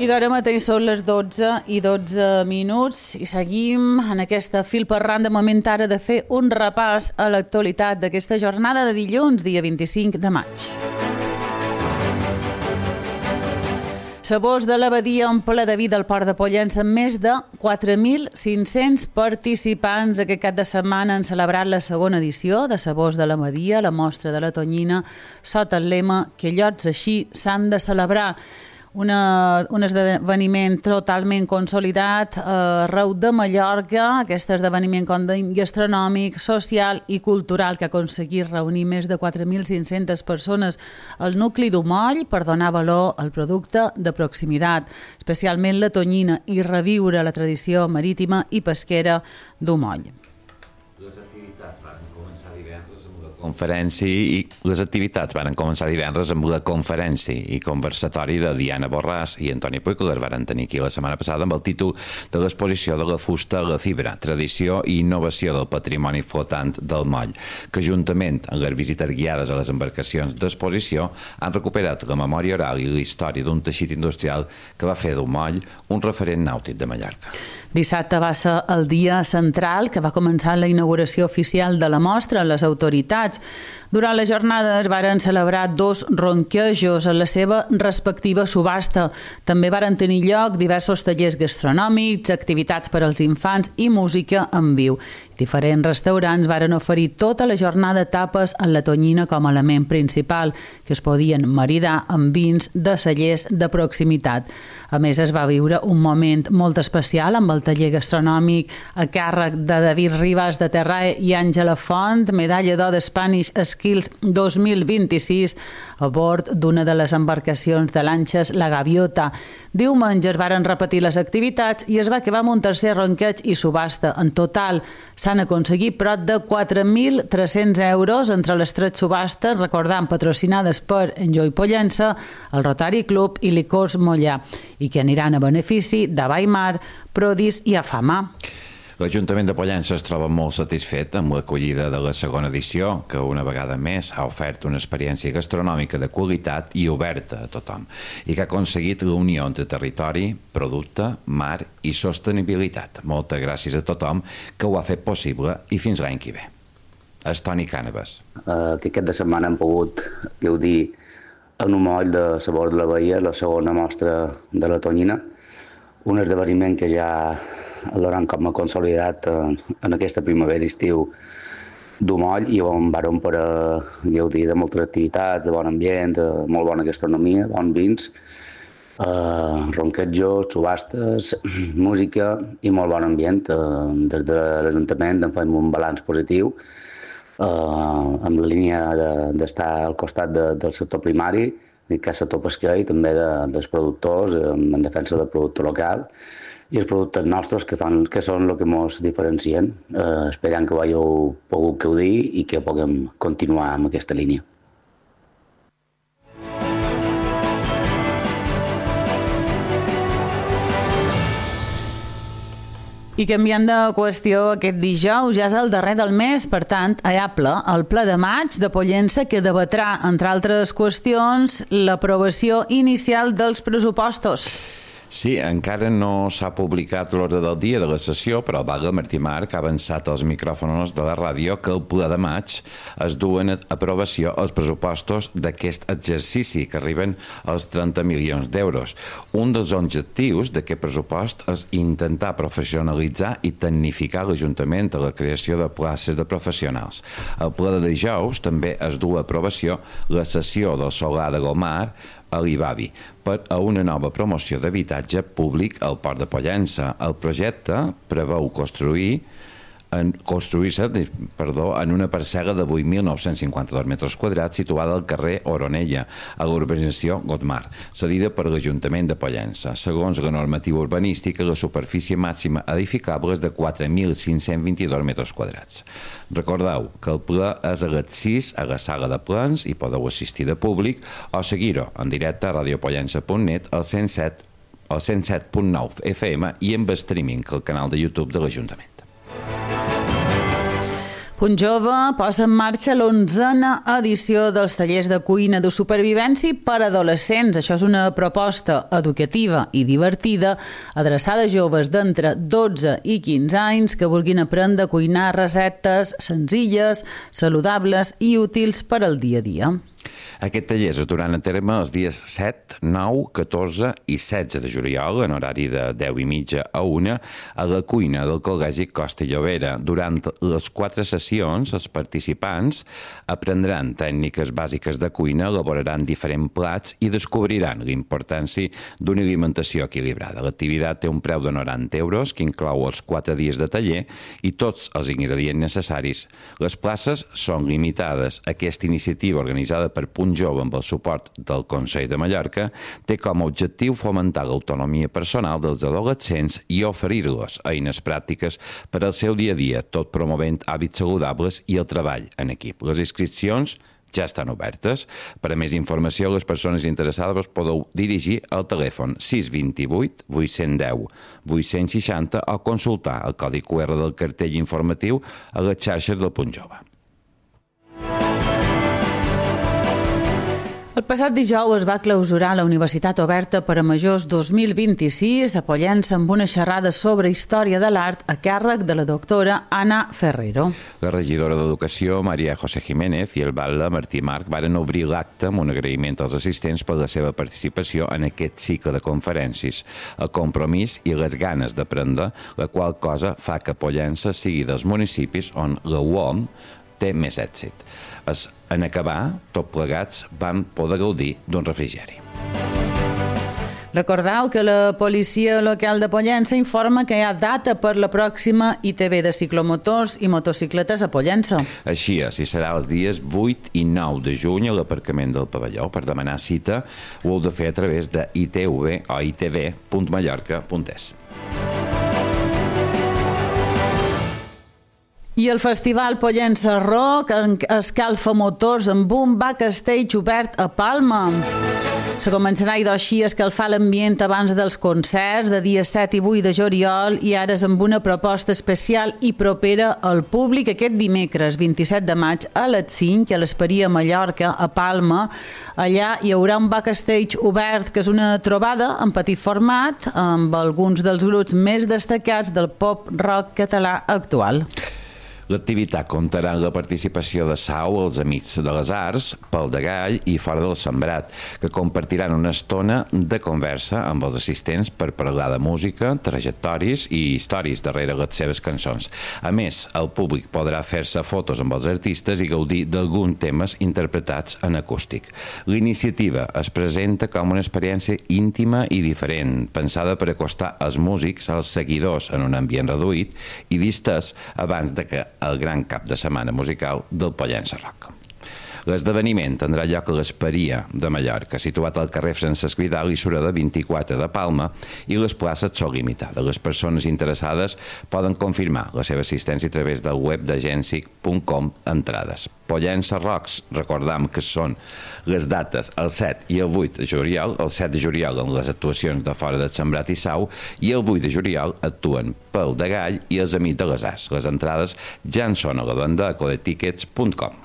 I d'ara mateix són les 12:12 i seguim en aquesta fil per randa moment ara de fer un repàs a l'actualitat d'aquesta jornada de dilluns, dia 25 de maig. Sabors de l'Abadia en ple de vida al Port de Pollença amb més de 4.500 participants. Aquest cap de setmana han celebrat la segona edició de Sabors de l'Abadia, la mostra de la Tonyina, sota el lema que llocs així s'han de celebrar. Un esdeveniment totalment consolidat arreu de Mallorca, aquest esdeveniment gastronòmic, social i cultural que ha aconseguit reunir més de 4.500 persones al nucli d'Umoll per donar valor al producte de proximitat, especialment la tonyina, i reviure la tradició marítima i pesquera d'Umoll. Les activitats van començar divendres amb la conferència i conversatori de Diana Borràs i Antoni Puig, que les van tenir aquí la setmana passada amb el títol de l'exposició de la fusta a la fibra, tradició i innovació del patrimoni flotant del moll, que juntament amb les visites guiades a les embarcacions d'exposició han recuperat la memòria oral i la història d'un teixit industrial que va fer del moll un referent nàutic de Mallorca. Dissabte va ser el dia central que va començar la inauguració oficial de la mostra a les autoritats. Durant la jornada es varen celebrar 2 ronquejos en la seva respectiva subhasta. També varen tenir lloc diversos tallers gastronòmics, activitats per als infants i música en viu. Diferents restaurants varen oferir tota la jornada tapes en la tonyina com a element principal, que es podien maridar amb vins de cellers de proximitat. A més, es va viure un moment molt especial amb el taller gastronòmic a càrrec de David Ribas de Terrae i Àngela Font, medalla d'or de Spanish Skills 2026, a bord d'una de les embarcacions de lanxes La Gaviota. Diumenge es varen repetir les activitats i es va acabar amb un tercer ronqueig i subhasta. En total, s'han aconseguit prop de 4.300 euros entre les 3 subhastes, recordant patrocinades per Enjoy Pollença, el Rotary Club i Licors Mollà, i que aniran a benefici de Baimar, Prodis i Afama. L'Ajuntament de Pollença es troba molt satisfet amb l'acollida de la segona edició, que una vegada més ha ofert una experiència gastronòmica de qualitat i oberta a tothom, i que ha aconseguit la unió entre territori, producte, mar i sostenibilitat. Moltes gràcies a tothom que ho ha fet possible i fins l'any que ve. És Toni Cànovas. Aquest cap de setmana hem pogut gaudir en un moll de Sabors de la Bahia, la segona mostra de la tonyina, un esdeveniment que ja l'hauran com a consolidat en aquesta primavera-estiu d'Umoll i on vàrem per gaudir de moltes activitats, de bon ambient, de molt bona gastronomia, bons vins, ronquejos, subhastes, música i molt bon ambient. Des de l'Ajuntament en fem un balanç positiu amb la línia d'estar al costat del sector primari, que és el sector pesquer i també dels productors en defensa del producte local i els productes nostres que són el que ens diferencien. Esperem que ho hàgiu pogut gaudir i que puguem continuar amb aquesta línia. I canviant de qüestió, aquest dijous ja és el darrer del mes, per tant, a ple, el ple de maig de Pollença, que debatrà, entre altres qüestions, l'aprovació inicial dels pressupostos. Sí, encara no s'ha publicat l'ordre del dia de la sessió, però el Bagel Martí Marc ha avançat als micròfons de la ràdio que el ple de maig es duen a aprovació els pressupostos d'aquest exercici, que arriben als 30 milions d'euros. Un dels objectius d'aquest pressupost és intentar professionalitzar i tecnificar l'Ajuntament a la creació de places de professionals. Al ple de dijous també es du a aprovació la cessió del solar de Gomar a l'Ibavi per a una nova promoció d'habitatge públic al Port de Pollença. El projecte preveu construir-se en una parcel·la de 8.952 metres quadrats situada al carrer Oronella, a l'urbanització Gotmar, cedida per l'Ajuntament de Pollença. Segons la normativa urbanística, la superfície màxima edificable és de 4.522 metres quadrats. Recordeu que el ple és a les 6 a la sala de plens i podeu assistir de públic o seguir-ho en directe a radiopollença.net al 107.9 FM i amb streaming al canal de YouTube de l'Ajuntament. Punt Jove posa en marxa l'11a edició dels tallers de cuina de supervivència per a adolescents. Això és una proposta educativa i divertida adreçada a joves d'entre 12 i 15 anys que vulguin aprendre a cuinar receptes senzilles, saludables i útils per al dia a dia. Aquest taller es duran a terme els dies 7, 9, 14 i 16 de juliol, en horari de 10:30 a 1, a la cuina del Col·legi Costa i Llobera. Durant les 4 sessions, els participants aprendran tècniques bàsiques de cuina, elaboraran diferents plats i descobriran la importància d'una alimentació equilibrada. L'activitat té un preu de 90 euros, que inclou els 4 dies de taller i tots els ingredients necessaris. Les places són limitades. Aquesta iniciativa, organitzada per Punt Jove amb el suport del Consell de Mallorca, té com a objectiu fomentar l'autonomia personal dels adolescents i oferir-los eines pràctiques per al seu dia a dia, tot promovent hàbits saludables i el treball en equip. Les inscripcions ja estan obertes. Per a més informació, les persones interessades podeu dirigir al telèfon 628 810 860 o consultar el codi QR del cartell informatiu a les xarxes del Punt Jove. El passat dijous es va clausurar la Universitat Oberta per a Majors 2026 a Pollença amb una xerrada sobre història de l'art a càrrec de la doctora Anna Ferrero. La regidora d'Educació, Maria José Jiménez, i el batlle Martí Marc varen obrir l'acte amb un agraïment als assistents per la seva participació en aquest cicle de conferències, el compromís i les ganes d'aprendre, la qual cosa fa que Pollença sigui dels municipis on la UOM té més èxit. En acabar, tot plegats van poder gaudir d'un refrigeri. Recordeu que la policia local de Pollença informa que hi ha data per la pròxima ITV de ciclomotors i motocicletes a Pollença. Així és, i serà els dies 8 i 9 de juny a l'aparcament del pavelló. Per demanar cita ho heu de fer a través de ITV o itv.mallorca.es. I el Festival Pollença Rock escalfa motors amb un backstage obert a Palma. Se començarà així a escalfar l'ambient abans dels concerts de dia 7 i 8 de juliol i ara és amb una proposta especial i propera al públic aquest dimecres 27 de maig a les 5 a l'Esperia Mallorca a Palma. Allà hi haurà un backstage obert que és una trobada en petit format amb alguns dels grups més destacats del pop rock català actual. L'activitat comptarà amb la participació de Sau, els Amics de les Arts, Pal de Gall i Fora del Sembrat, que compartiran una estona de conversa amb els assistents per parlar de música, trajectòries i històries darrere les seves cançons. A més, el públic podrà fer-se fotos amb els artistes i gaudir d'alguns temes interpretats en acústic. L'iniciativa es presenta com una experiència íntima i diferent, pensada per acostar els músics als seguidors en un ambient reduït i distès abans de que el gran cap de setmana musical del Pollença Rock. L'esdeveniment tindrà lloc a l'Esperia de Mallorca, situat al carrer Francesc Vidal i Sureda 24 de Palma, i les places són limitades. Les persones interessades poden confirmar la seva assistència a través del web d'agencic.com entrades. Pollença Rocks, recordam que són les dates el 7 i el 8 de juliol, el 7 de juliol amb les actuacions de Fora del Sembrat i Sau, i el 8 de juliol actuen Pal de Gall i els Amics de les Arts. Les entrades ja en són a la venda a codetickets.com.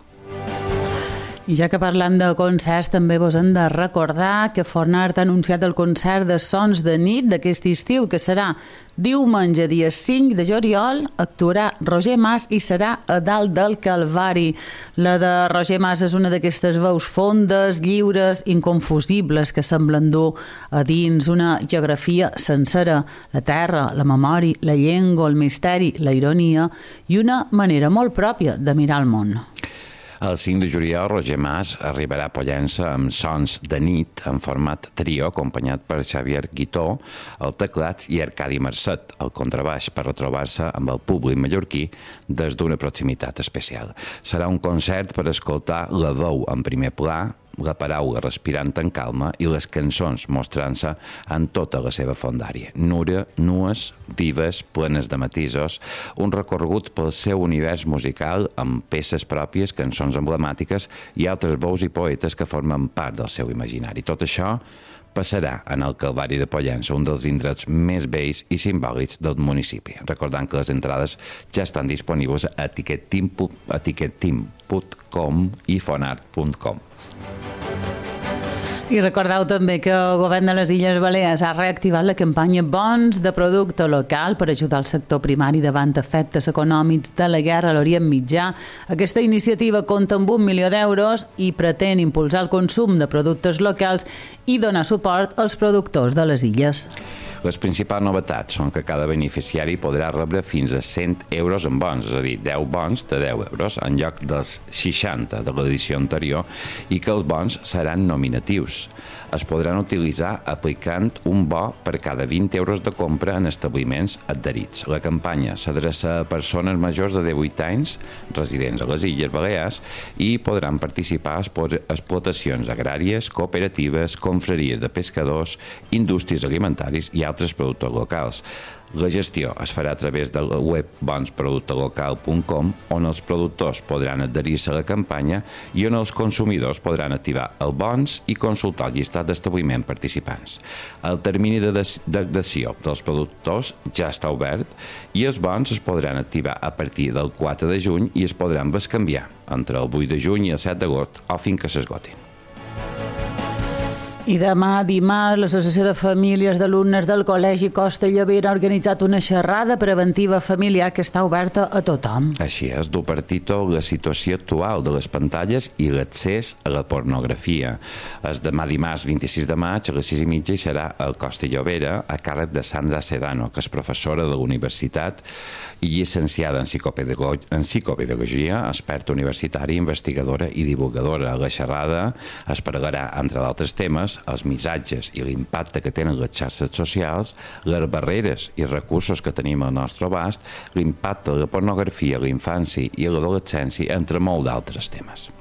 I ja que parlant de concerts, també vos hem de recordar que Fornart ha anunciat el concert de Sons de Nit d'aquest estiu, que serà diumenge, dia 5 de juliol, actuarà Roger Mas i serà a dalt del Calvari. La de Roger Mas és una d'aquestes veus fondes, lliures, inconfusibles, que semblen dur a dins una geografia sencera, la terra, la memòria, la llengua, el misteri, la ironia i una manera molt pròpia de mirar el món. El 5 de juliol, Roger Mas arribarà a Pollença amb Sons de Nit en format trio, acompanyat per Xavier Guitó, al teclats, i Arcadi Marcet, al contrabaix, per retrobar-se amb el públic mallorquí des d'una proximitat especial. Serà un concert per escoltar la veu en primer pla, la paraula respirant en calma i les cançons mostrant-se en tota la seva fondària. Nues, vives, plenes de matisos, un recorregut pel seu univers musical amb peces pròpies, cançons emblemàtiques i altres veus i poetes que formen part del seu imaginari. Tot això passarà en el Calvari de Pollença, un dels indrets més vells i simbòlics del municipi. Recordant que les entrades ja estan disponibles a ticketim.com i fonart.com. I recordeu també que el govern de les Illes Balears ha reactivat la campanya Bons de producte local per ajudar el sector primari davant efectes econòmics de la guerra a l'Orient Mitjà. Aquesta iniciativa compta amb 1 milió d'euros i pretén impulsar el consum de productes locals i donar suport als productors de les illes. Les principals novetats són que cada beneficiari podrà rebre fins a 100 euros en bons, és a dir, 10 bons de 10 euros en lloc dels 60 de l'edició anterior, i que els bons seran nominatius. Es podran utilitzar aplicant un bo per cada 20 euros de compra en establiments adherits. La campanya s'adreça a persones majors de 18 anys, residents a les Illes Balears, i podran participar explotacions agràries, cooperatives, confraries de pescadors, indústries alimentaris i altres productors locals. La gestió es farà a través del web bonsproductelocal.com, on els productors podran adherir-se a la campanya i on els consumidors podran activar el bons i consultar el llistat d'establiments participants. El termini d'adhesió dels productors ja està obert i els bons es podran activar a partir del 4 de juny i es podran bescanviar entre el 8 de juny i el 7 d'agost o fins que s'esgotin. I demà, dimarts, l'Associació de Famílies d'Alumnes del Col·legi Costa i Llobera ha organitzat una xerrada preventiva familiar que està oberta a tothom. Així és, du per títol la situació actual de les pantalles i l'accés a la pornografia. És demà dimarts 26 de maig a les 6:30 i serà al Costa i Llobera a càrrec de Sandra Sedano, que és professora de la universitat i llicenciada en psicopedagogia, experta universitària, investigadora i divulgadora. A la xerrada es parlarà, entre d'altres temes, els missatges i l'impacte que tenen les xarxes socials, les barreres i recursos que tenim al nostre abast, l'impacte de la pornografia a la infància i a l'adolescència, entre molts d'altres temes.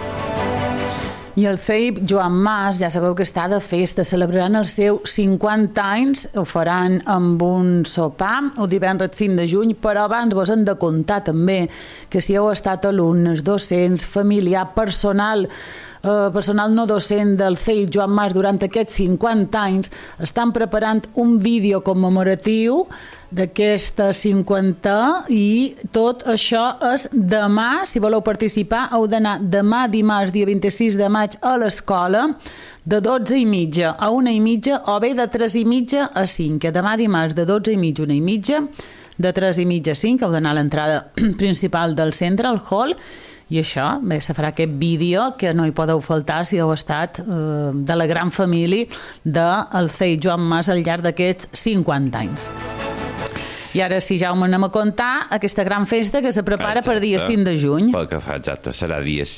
I el CEIP Joan Mas, ja sabeu que està de festa, celebraran els seus 50 anys, ho faran amb un sopar el divendres 5 de juny, però abans vos hem de contar també que si heu estat alumnes, docents, familiar, personal no docent del CEIP Joan Mas durant aquests 50 anys, estan preparant un vídeo commemoratiu d'aquesta 50 i tot això és demà. Si voleu participar heu d'anar demà dimarts dia 26 de maig a l'escola de 12:30 a 1:30 o bé de 3:30 a 5. Demà dimarts de 12:30 a 1:30, de 3:30 a 5 heu d'anar a l'entrada principal del centre, al hall. I això, bé, se farà aquest vídeo que no hi podeu faltar si heu estat de la gran família del CEIP Joan Mas al llarg d'aquests 50 anys. I ara sí, Jaume, anem a contar aquesta gran festa que se prepara per dia 5 de juny. Pel que fa, exacte, serà divendres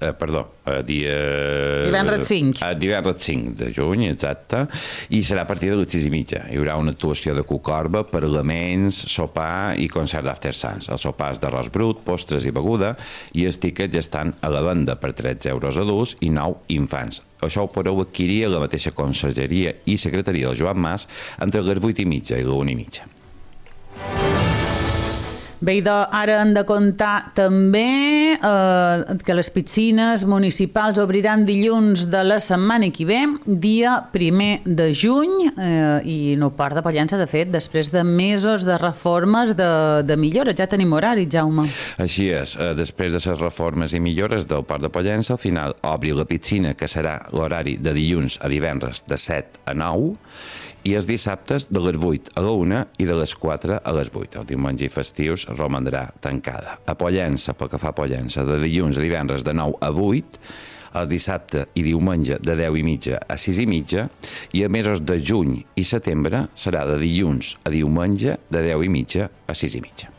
5. Divendres 5 de juny, exacte, i serà a partir de les 6:30. Hi haurà una actuació de cucorba, parlaments, sopar i concert d'After Sants. Els sopars d'arròs brut, postres i beguda, i els tíquets ja estan a la venda per 13 euros adults i 9 infants. Això ho podeu adquirir a la mateixa consergeria i secretaria del Joan Mas entre les 8:30 i les 1:30. Bé, ara hem de contar també que les piscines municipals obriran dilluns de la setmana que ve, dia 1 de juny, i no Port de Pollença, de fet, després de mesos de reformes de millores. Ja tenim horari, Jaume. Així és, després de les reformes i millores del Port de Pollença, al final obri la piscina, que serà l'horari de dilluns a divendres de 7 a 9, i els dissabtes de les 8 a la 1 i de les 4 a les 8. El diumenge i festius romandrà tancada. A Pollença, pel que fa a Pollença, de dilluns a divendres de 9 a 8, el dissabte i diumenge de 10:30 a 6:30, i a mesos de juny i setembre serà de dilluns a diumenge de 10:30 a 6:30.